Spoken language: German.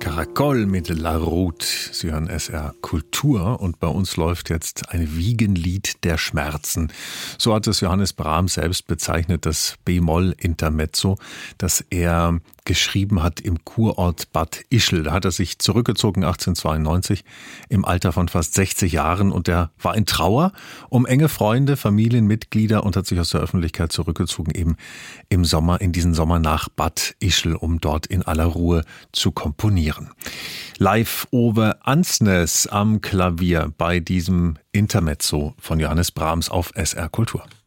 Caracol mit La Route. Sie hören SR Kultur und bei uns läuft jetzt ein Wiegenlied der Schmerzen. So hat es Johannes Brahms selbst bezeichnet, das B-Moll-Intermezzo, das er geschrieben hat im Kurort Bad Ischl. Da hat er sich zurückgezogen 1892 im Alter von fast 60 Jahren und er war in Trauer um enge Freunde, Familienmitglieder und hat sich aus der Öffentlichkeit zurückgezogen eben im Sommer, in diesen Sommer nach Bad Ischl, um dort in aller Ruhe zu komponieren. Live Ove Ansnes am Klavier bei diesem Intermezzo von Johannes Brahms auf SR Kultur.